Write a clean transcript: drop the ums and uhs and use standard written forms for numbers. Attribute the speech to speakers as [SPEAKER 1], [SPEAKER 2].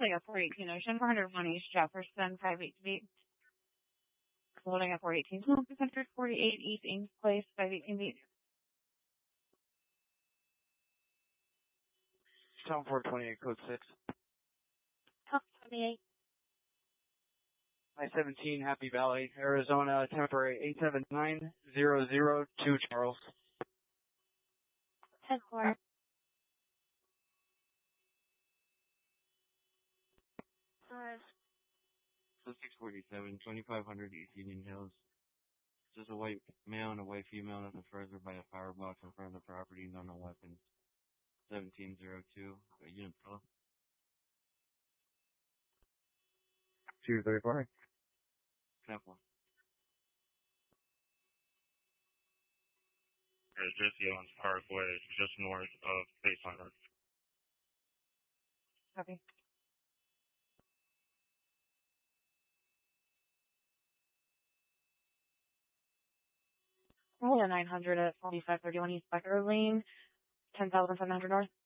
[SPEAKER 1] Holding up 418 Ocean, 401 East Jefferson, 58 feet. Holding up 418 648 East Ames Place, 518 feet.
[SPEAKER 2] Town 428, code 6.
[SPEAKER 1] Top 28.
[SPEAKER 2] I-17, Happy Valley, Arizona, temporary 879002 Charles.
[SPEAKER 1] 10-4.
[SPEAKER 2] So 647, 2500 East Union Hills. There's a white male and a white female nothing further by a firebox in front of the property, no weapons. 1702, unit fellow. 234. Example.
[SPEAKER 3] Jesse Owens Parkway, just north of Baseline Road.
[SPEAKER 1] Copy. Roll a 900 at 4531 East Becker Lane, 10,700 north.